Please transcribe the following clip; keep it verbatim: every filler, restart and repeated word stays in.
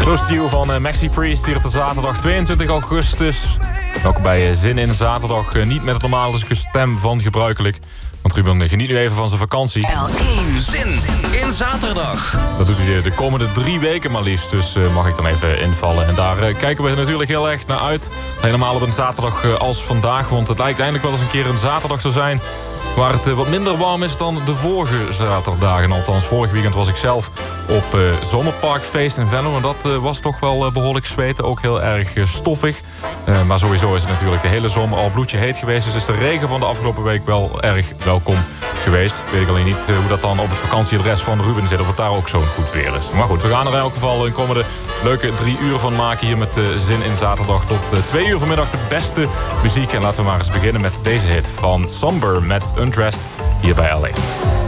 Close to You van uh, Maxi Priest hier op de zaterdag tweeëntwintig augustus. Welkom bij uh, Zin in Zaterdag. Uh, niet met het normale stem van gebruikelijk. Want Ruben uh, geniet nu even van zijn vakantie. L één Zin in Zaterdag. Dat doet hij de komende drie weken maar liefst. Dus uh, mag ik dan even invallen. En daar uh, kijken we natuurlijk heel erg naar uit. Helemaal op een zaterdag uh, als vandaag. Want het lijkt eindelijk wel eens een keer een zaterdag te zijn waar het uh, wat minder warm is dan de vorige zaterdagen. Althans, vorig weekend was ik zelf op uh, Zomerparkfeest in Venlo. En dat uh, was toch wel uh, behoorlijk zweten. Ook heel erg uh, stoffig. Uh, maar sowieso is het natuurlijk de hele zomer al bloedje heet geweest. Dus is de regen van de afgelopen week wel erg welkom geweest. Weet ik alleen niet uh, hoe dat dan op het vakantieadres van Ruben zit. Of het daar ook zo'n goed weer is. Maar goed, we gaan er in elk geval een komende leuke drie uur van maken. Hier met uh, Zin in Zaterdag tot uh, twee uur vanmiddag de beste muziek. En laten we maar eens beginnen met deze hit van Somber met Undressed hier bij L A.